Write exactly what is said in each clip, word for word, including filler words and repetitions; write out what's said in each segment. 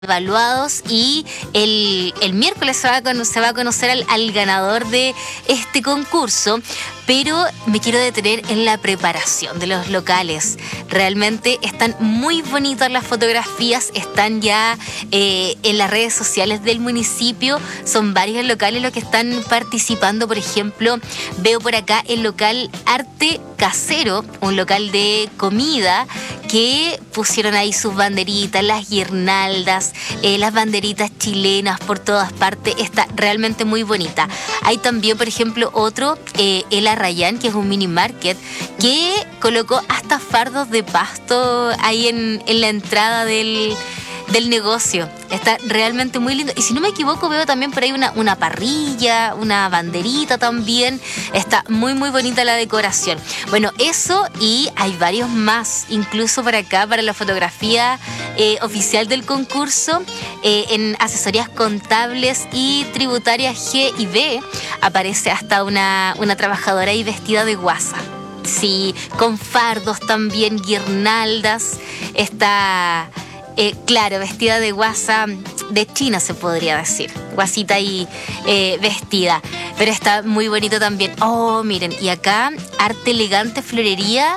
evaluados y el, el miércoles se va a, con, se va a conocer al, al ganador de este concurso, pero me quiero detener en la preparación de los locales. Realmente están muy bonitas las fotografías, están ya eh, en las redes sociales del municipio, son varios locales los que están participando. Por ejemplo, veo por acá el local Arte Casero, un local de comida que pusieron ahí sus banderitas, las guirnaldas, eh, las banderitas chilenas por todas partes. Está realmente muy bonita. Hay también, por ejemplo, otro, eh, El Arrayán, que es un mini market, que colocó hasta fardos de pasto ahí en, en la entrada del... del negocio. Está realmente muy lindo. Y si no me equivoco, veo también por ahí una, una parrilla, una banderita también. Está muy, muy bonita la decoración. Bueno, eso y hay varios más. Incluso por acá, para la fotografía eh, oficial del concurso, eh, en asesorías contables y tributarias G y B, aparece hasta una, una trabajadora ahí vestida de guasa. Sí, con fardos también, guirnaldas. Está... Eh, claro, vestida de guasa de China, se podría decir. Guasita ahí eh, vestida. Pero está muy bonito también. Oh, miren, y acá Arte Elegante Florería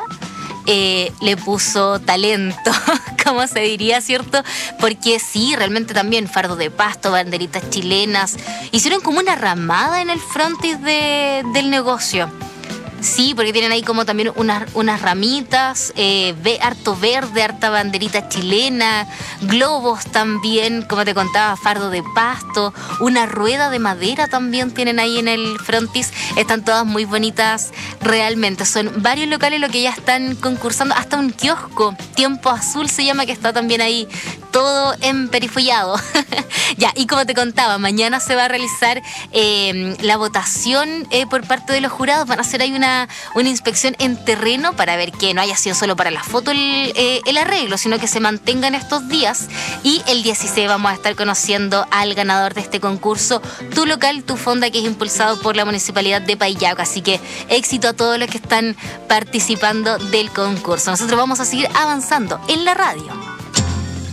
eh, le puso talento, como se diría, ¿cierto? Porque sí, realmente también fardo de pasto, banderitas chilenas. Hicieron como una ramada en el frontis de, del negocio. Sí, porque tienen ahí como también unas, unas ramitas, eh, ve, harto verde, harta banderita chilena, globos también, como te contaba, fardo de pasto, una rueda de madera también tienen ahí en el frontis. Están todas muy bonitas realmente. Son varios locales los que ya están concursando, hasta un kiosco, Tiempo Azul se llama, que está también ahí todo emperifollado. Ya, y como te contaba, mañana se va a realizar eh, la votación eh, por parte de los jurados. Van a hacer ahí una, una inspección en terreno para ver que no haya sido solo para la foto el, eh, el arreglo, sino que se mantengan estos días. Y el dieciséis vamos a estar conociendo al ganador de este concurso, Tu Local, Tu Fonda, que es impulsado por la Municipalidad de Paillacco. Así que éxito a todos los que están participando del concurso. Nosotros vamos a seguir avanzando en la radio.